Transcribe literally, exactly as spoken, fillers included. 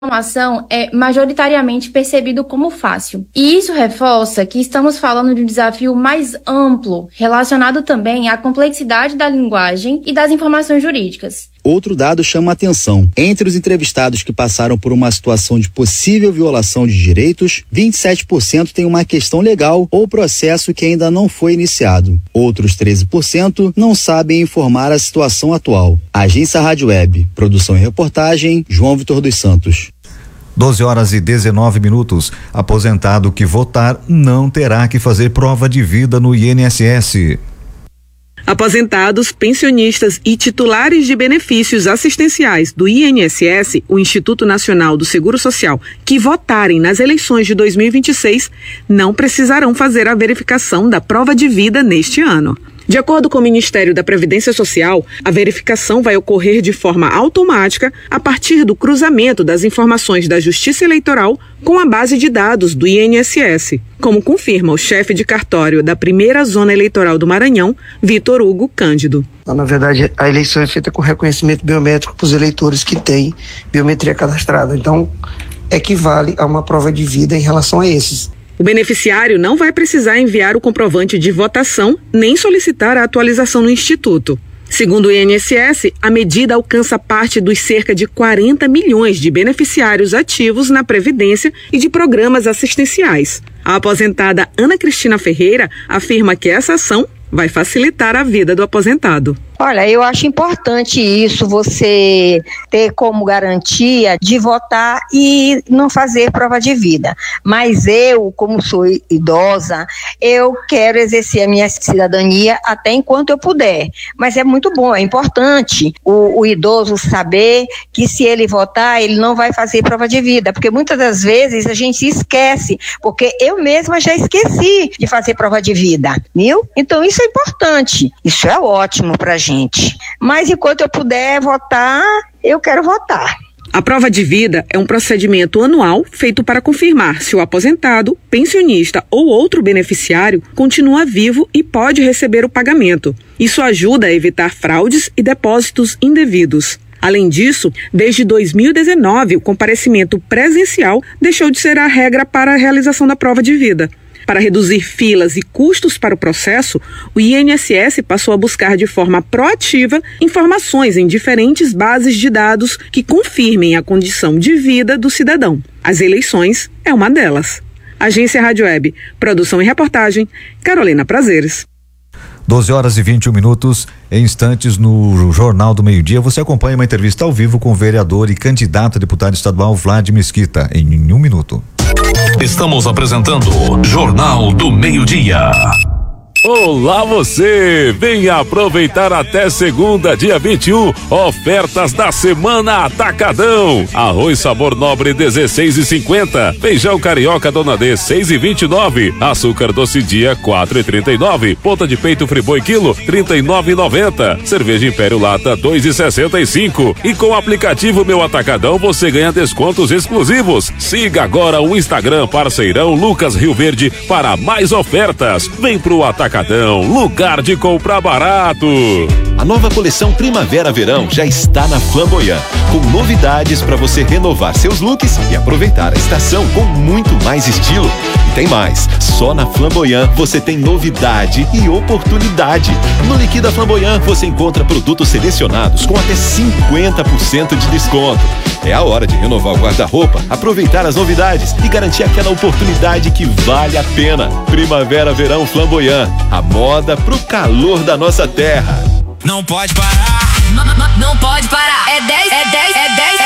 informação é majoritariamente percebido como fácil. E isso reforça que estamos falando de um desafio mais amplo, relacionado também à complexidade da linguagem e das informações jurídicas. Outro dado chama a atenção. Entre os entrevistados que passaram por uma situação de possível violação de direitos, vinte e sete por cento têm uma questão legal ou processo que ainda não foi iniciado. Outros treze por cento não sabem informar a situação atual. Agência Rádio Web, produção e reportagem, João Vitor dos Santos. doze horas e dezenove minutos. Aposentado que votar não terá que fazer prova de vida no I N S S. Aposentados, pensionistas e titulares de benefícios assistenciais do I N S S, o Instituto Nacional do Seguro Social, que votarem nas eleições de dois mil e vinte e seis, não precisarão fazer a verificação da prova de vida neste ano. De acordo com o Ministério da Previdência Social, a verificação vai ocorrer de forma automática a partir do cruzamento das informações da Justiça Eleitoral com a base de dados do I N S S, como confirma o chefe de cartório da primeira Zona Eleitoral do Maranhão, Vitor Hugo Cândido. Na verdade, a eleição é feita com reconhecimento biométrico para os eleitores que têm biometria cadastrada. Então, equivale a uma prova de vida em relação a esses. O beneficiário não vai precisar enviar o comprovante de votação nem solicitar a atualização no Instituto. Segundo o I N S S, a medida alcança parte dos cerca de quarenta milhões de beneficiários ativos na Previdência e de programas assistenciais. A aposentada Ana Cristina Ferreira afirma que essa ação vai facilitar a vida do aposentado. Olha, eu acho importante isso, você ter como garantia de votar e não fazer prova de vida. Mas eu, como sou idosa, eu quero exercer a minha cidadania até enquanto eu puder. Mas é muito bom, é importante o, o idoso saber que se ele votar, ele não vai fazer prova de vida, porque muitas das vezes a gente esquece, porque eu mesma já esqueci de fazer prova de vida, viu? Então isso é importante, isso é ótimo pra gente. Mas enquanto eu puder votar, eu quero votar. A prova de vida é um procedimento anual feito para confirmar se o aposentado, pensionista ou outro beneficiário continua vivo e pode receber o pagamento. Isso ajuda a evitar fraudes e depósitos indevidos. Além disso, desde dois mil e dezenove, o comparecimento presencial deixou de ser a regra para a realização da prova de vida. Para reduzir filas e custos para o processo, o I N S S passou a buscar de forma proativa informações em diferentes bases de dados que confirmem a condição de vida do cidadão. As eleições é uma delas. Agência Rádio Web, produção e reportagem, Carolina Prazeres. doze horas e vinte e um minutos, em instantes no Jornal do Meio-Dia, você acompanha uma entrevista ao vivo com o vereador e candidato a deputado estadual Vlad Mesquita, em um minuto. Estamos apresentando Jornal do Meio-Dia. Olá você, venha aproveitar até segunda, dia vinte e um, ofertas da semana Atacadão. Arroz sabor nobre dezesseis e cinquenta, feijão carioca Dona D seis e vinte e nove, açúcar doce dia quatro e trinta e nove, ponta de peito friboi quilo trinta e nove e noventa, cerveja Império lata dois e sessenta e cinco. E com o aplicativo Meu Atacadão você ganha descontos exclusivos. Siga agora o Instagram parceirão Lucas Rio Verde para mais ofertas. Vem pro Atacadão. Lugar de comprar barato. A nova coleção Primavera-Verão já está na Flamboyant, com novidades para você renovar seus looks e aproveitar a estação com muito mais estilo. E tem mais, só na Flamboyant você tem novidade e oportunidade. No Liquida Flamboyant você encontra produtos selecionados com até cinquenta por cento de desconto. É a hora de renovar o guarda-roupa, aproveitar as novidades e garantir aquela oportunidade que vale a pena. Primavera-Verão Flamboyant, a moda pro calor da nossa terra. Não pode parar. Não, não, não pode parar. É dez, é dez, é dez.